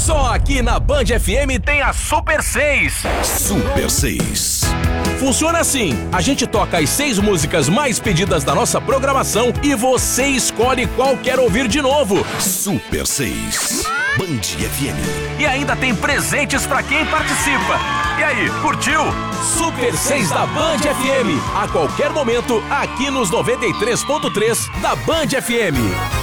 Só aqui na Band FM tem a Super 6. Super 6. Funciona assim, a gente toca as 6 músicas mais pedidas da nossa programação e você escolhe qual quer ouvir de novo. Super 6. Band FM. E ainda tem presentes pra quem participa. E aí, curtiu? Super 6 da Band FM. A qualquer momento, aqui nos 93.3 da Band FM.